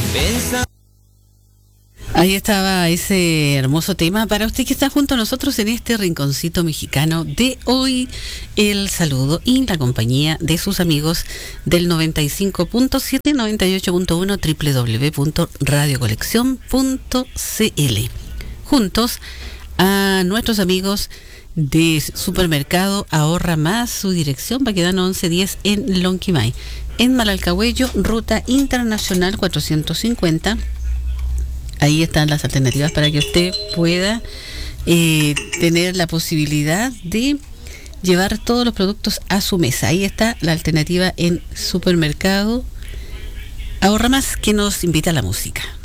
Ahí estaba ese hermoso tema para usted que está junto a nosotros en este rinconcito mexicano de hoy. El saludo y la compañía de sus amigos del 95.7, 98.1, www.radiocolección.cl. Juntos a nuestros amigos de Supermercado Ahorra Más, su dirección Baquedano 1110 en Lonquimay. En Malalcahuello, Ruta Internacional 450. Ahí están las alternativas para que usted pueda tener la posibilidad de llevar todos los productos a su mesa. Ahí está la alternativa en Supermercado Ahorra Más, que nos invita a la música.